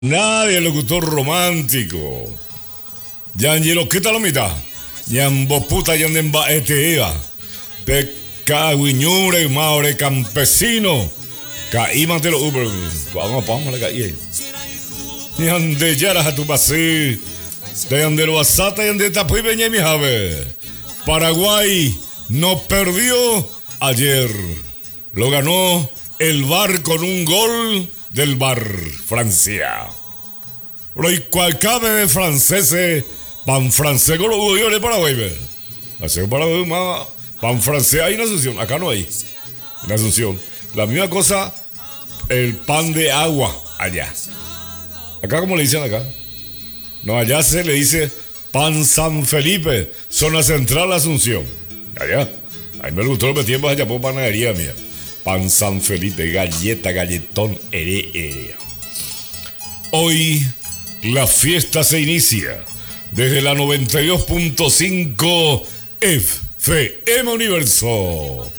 Nadie locutor romántico. Yangelo, ¿qué tal la mitad? Yambo puta yandemba etea. Pecaguiñure maure campesino. Caímate lo uber. Vamos, le caí. Yande yaras a tu base. De yandero asata yande tapuy beñe mi jave. Paraguay no perdió ayer. Lo ganó el VAR con un gol del VAR Francia. Lo cual cabe de franceses, pan francés con los judíos de Paraguay. Hace un Paraguay más, pan francés hay en Asunción, acá no hay. En Asunción. La misma cosa, el pan de agua allá. Acá, ¿cómo le dicen acá? No, allá se le dice pan San Felipe, zona central Asunción. Allá. Ahí me gustó los tiempos allá por panadería mía. Pan San Felipe, galleta, galletón, ere. Hoy la fiesta se inicia desde la 92.5 FM Universo.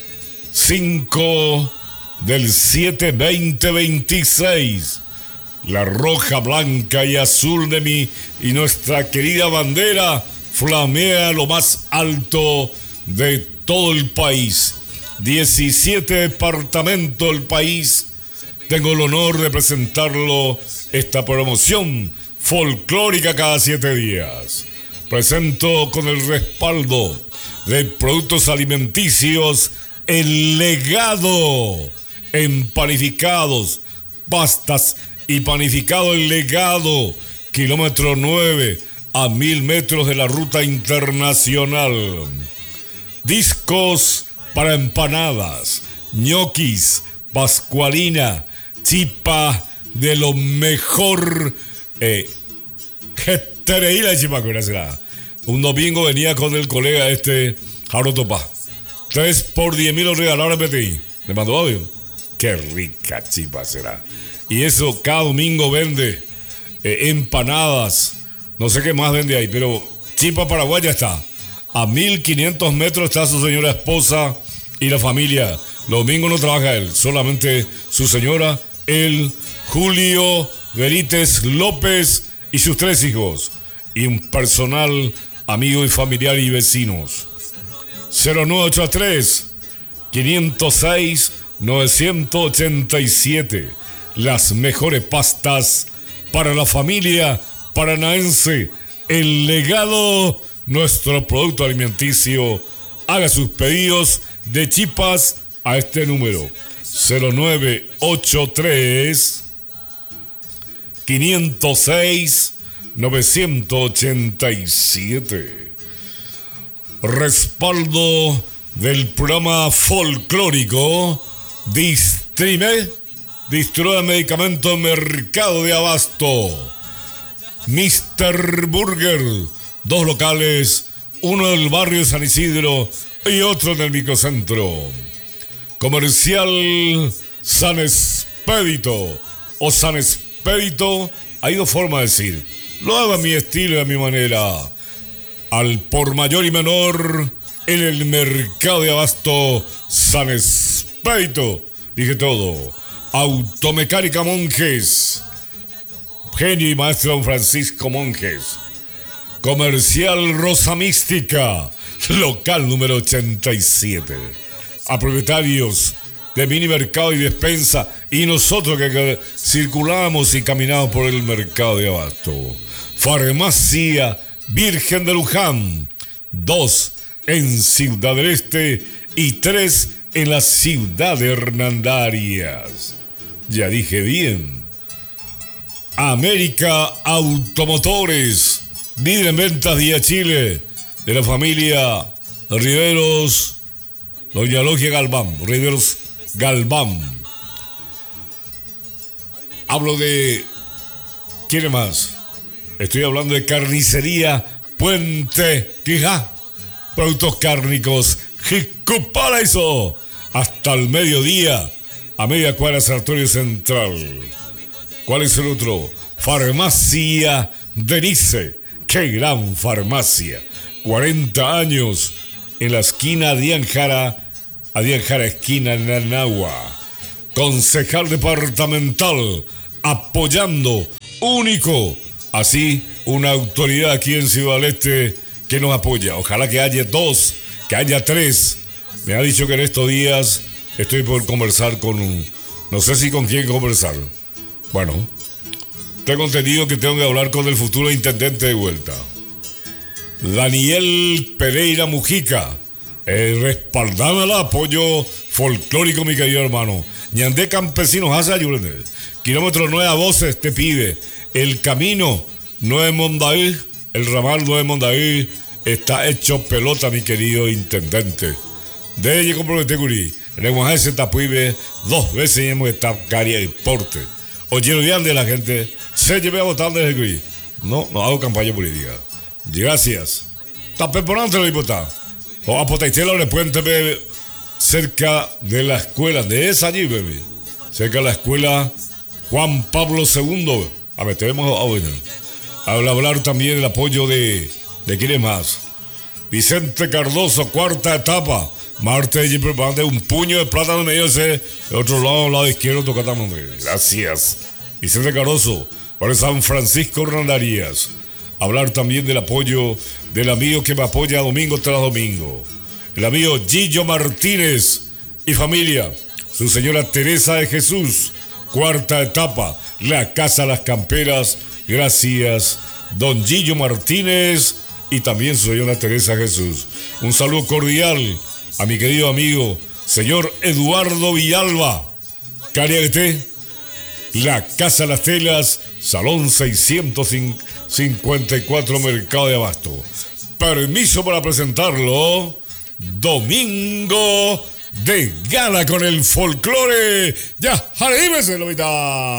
5 del 7 2026. La roja, blanca y azul de mi y nuestra querida bandera flamea lo más alto de todo el país. 17 departamentos del país. Tengo el honor de presentarlo esta promoción folclórica cada 7 días. Presento con el respaldo de productos alimenticios El Legado, empanificados, pastas y panificado El Legado, kilómetro 9 a 1000 metros de la ruta internacional. Discos para empanadas, ñoquis, pascualina, chipa de lo mejor. Un domingo venía con el colega Jaro Topa. 3 por 10.000 lo regalaron a PTI. Le mandó audio. Qué rica chipa será. Y eso cada domingo vende empanadas. No sé qué más vende ahí, pero chipa paraguaya está. A 1500 metros está su señora esposa y la familia. Los domingos no trabaja él, solamente su señora, él, Julio Verites López y sus 3 hijos. Y un personal, amigo y familiar y vecinos. 0983 506 987. Las mejores pastas para la familia paranaense. El Legado, nuestro producto alimenticio. Haga sus pedidos de chipas a este número 0983 506 987. Respaldo del programa folclórico Distrime, distribuidor de medicamentos Mercado de Abasto. Mr. Burger, 2 locales, uno del barrio San Isidro y otro en el microcentro. Comercial San Expedito o San Expedito, hay 2 formas de decir. Lo hago a mi estilo y a mi manera. Al por mayor y menor en el Mercado de Abasto San Expedito. Dije todo. Automecánica Monjes. Genio y maestro don Francisco Monjes. Comercial Rosa Mística, local número 87. A propietarios de mini mercado y despensa y nosotros que circulamos y caminamos por el mercado de abasto. Farmacia Virgen de Luján, 2 en Ciudad del Este y 3 en la ciudad de Hernandarias. Ya dije bien. América Automotores, líder en ventas día Chile, de la familia Riveros, doña Logia Galván, Riveros Galván. Hablo de... ¿Quién más? Estoy hablando de Carnicería Puente Quijá. Productos cárnicos, Jicuparaíso. Hasta el mediodía, a media cuadra Sanatorio Central. ¿Cuál es el otro? Farmacia Denise. ¡Qué gran farmacia! 40 años en la esquina Adianjara esquina Nanagua. Concejal departamental apoyando, único, así una autoridad aquí en Ciudad del Este que nos apoya. Ojalá que haya 2, que haya 3. Me ha dicho que en estos días estoy por conversar no sé si con quién conversar. Bueno, tengo entendido que tengo que hablar con el futuro intendente de vuelta, Daniel Pereira Mujica, respaldando el apoyo folclórico, mi querido hermano. Ñandé Campesinos hace ayúdenme. Kilómetro 9 a Voces te pide. El camino 9 Mondaí, el ramal 9 Mondaí, está hecho pelota, mi querido intendente. De ella comprometer curí. Lenguaje se tapuibe 2 veces y hemos estado caria y porte. Oye, de la gente se lleve a votar desde curí. No hago campaña política. Gracias. Tapé por antes, diputado. O a Potaitela le pueden ver cerca de la escuela de esa allí, baby. Cerca de la escuela Juan Pablo II. A ver, tenemos a hablar también del apoyo de quién es más. Vicente Cardoso, 4ª etapa. Marte y preparante un puño de plátano medio ese. De otro lado izquierdo, tocatamos. Gracias. Vicente Cardoso, por San Francisco Hernandarias. Hablar también del apoyo del amigo que me apoya domingo tras domingo. El amigo Gillo Martínez y familia. Su señora Teresa de Jesús, 4ª etapa. La Casa Las Camperas. Gracias, don Gillo Martínez y también su señora Teresa de Jesús. Un saludo cordial a mi querido amigo, señor Eduardo Villalba. Cariaguete, La Casa Las Telas, Salón 654, Mercado de Abasto. Permiso para presentarlo. Domingo de gala con el folclore. Ya, ¡anímese, Lomita!